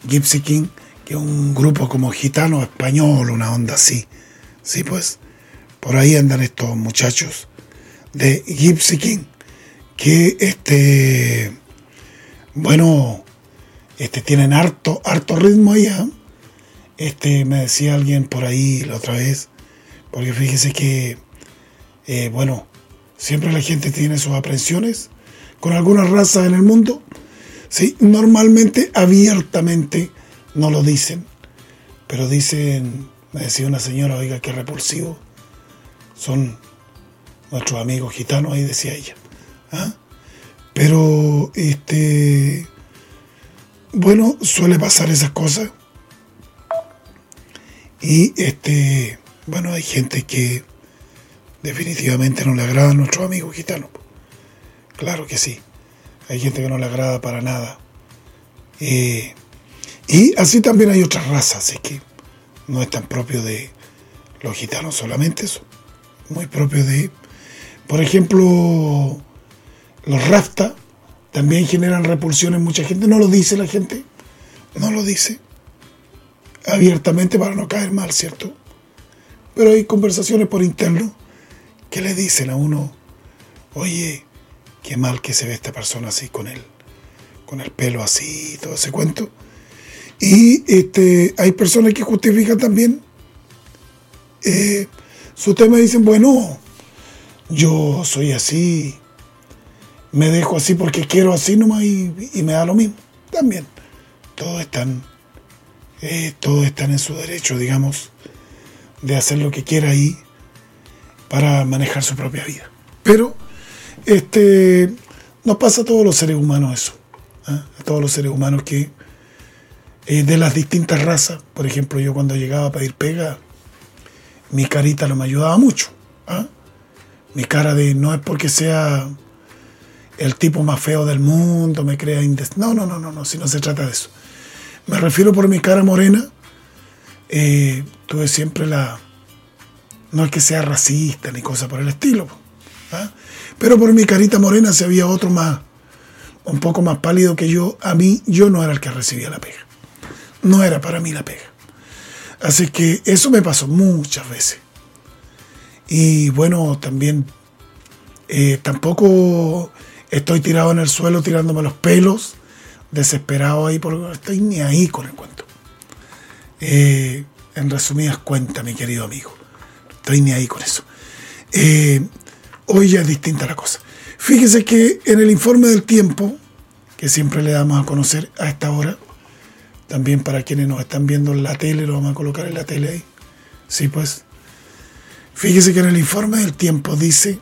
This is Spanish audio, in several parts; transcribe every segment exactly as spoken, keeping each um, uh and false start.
Gypsy King, que es un grupo como gitano español, una onda así. Sí, pues, por ahí andan estos muchachos de Gypsy King, que este, bueno, este tienen harto, harto ritmo allá. Este, me decía alguien por ahí la otra vez, porque fíjese que, eh, bueno, siempre la gente tiene sus aprensiones con algunas razas en el mundo. Sí, normalmente abiertamente no lo dicen, pero dicen, me decía una señora, oiga, qué repulsivo son nuestros amigos gitanos, ahí decía ella. ¿Ah? Pero, este, bueno, suele pasar esas cosas. Y, este, bueno, hay gente que definitivamente no le agrada a nuestros amigos gitanos. Claro que sí. Hay gente que no le agrada para nada. Eh, y así también hay otras razas, así que no es tan propio de los gitanos solamente eso. Muy propio de, por ejemplo, los rasta también generan repulsión en mucha gente. No lo dice la gente, no lo dice abiertamente para no caer mal, ¿cierto? Pero hay conversaciones por interno que le dicen a uno, oye, qué mal que se ve esta persona así con él, con el pelo así, todo ese cuento. Y este, hay personas que justifican también eh, su tema y dicen, bueno, yo soy así, me dejo así porque quiero así nomás y, y me da lo mismo. También, todos están, eh, todos están en su derecho, digamos, de hacer lo que quiera ahí para manejar su propia vida. Pero este, nos pasa a todos los seres humanos eso, ¿eh? A todos los seres humanos que eh, de las distintas razas, por ejemplo, yo cuando llegaba a pedir pega, mi carita no me ayudaba mucho. ¿Eh? Mi cara de, no es porque sea el tipo más feo del mundo, me crea indes... No, no, no, no, no, si no se trata de eso. Me refiero por mi cara morena, eh, tuve siempre la... No es que sea racista ni cosa por el estilo, ¿eh? Pero por mi carita morena, si había otro más, un poco más pálido que yo, a mí, yo no era el que recibía la pega. No era para mí la pega. Así que eso me pasó muchas veces. Y bueno, también eh, tampoco estoy tirado en el suelo tirándome los pelos, desesperado ahí, porque no estoy ni ahí con el cuento. Eh, en resumidas cuentas, mi querido amigo, no estoy ni ahí con eso. Eh, hoy ya es distinta la cosa. Fíjese que en el informe del tiempo, que siempre le damos a conocer a esta hora, también para quienes nos están viendo en la tele, lo vamos a colocar en la tele ahí. Sí, pues. Fíjese que en el informe del tiempo dice,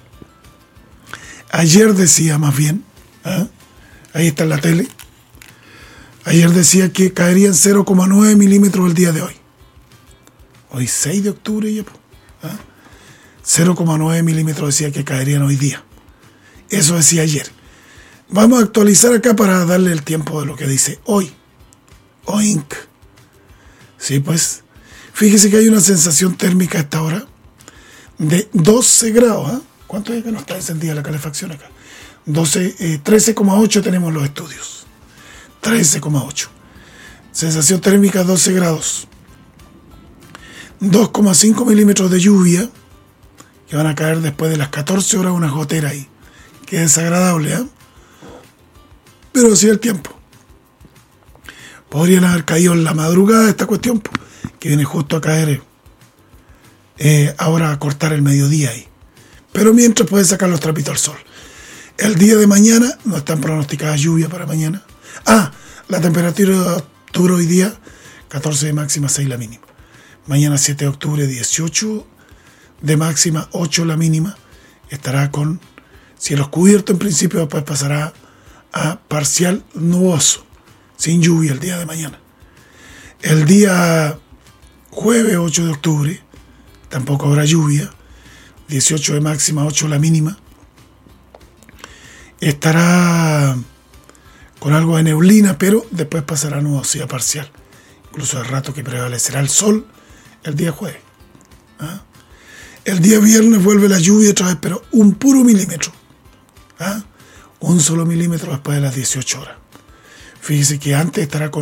ayer decía más bien, ¿eh? Ahí está en la tele, ayer decía que caerían cero coma nueve milímetros el día de hoy. Hoy seis de octubre ya, ¿eh? cero coma nueve milímetros decía que caerían hoy día. Eso decía ayer. Vamos a actualizar acá para darle el tiempo de lo que dice hoy. Oink. Sí, pues. Fíjese que hay una sensación térmica a esta hora de doce grados. ¿eh? ¿Cuánto es que no está encendida la calefacción acá? doce, eh, trece coma ocho tenemos los estudios. trece coma ocho. Sensación térmica doce grados. dos coma cinco milímetros de lluvia que van a caer después de las catorce horas, una gotera ahí. Qué desagradable, ¿eh? Pero así es el tiempo. Podrían haber caído en la madrugada esta cuestión, que viene justo a caer eh, ahora a cortar el mediodía ahí. Pero mientras puede sacar los trapitos al sol. El día de mañana, no están pronosticadas lluvia para mañana. Ah, la temperatura hoy día, catorce de máxima, seis la mínima. Mañana siete de octubre, dieciocho de máxima, ocho la mínima. Estará con cielos cubiertos en principio, después pasará a parcial nuboso, sin lluvia el día de mañana. El día jueves ocho de octubre tampoco habrá lluvia, dieciocho de máxima, ocho la mínima. Estará con algo de neblina, pero después pasará a nubosidad parcial. Incluso al rato que prevalecerá el sol el día jueves. ¿Ah? El día viernes vuelve la lluvia otra vez, pero un puro milímetro. ¿Ah? Un solo milímetro después de las dieciocho horas. Fíjese que antes estará con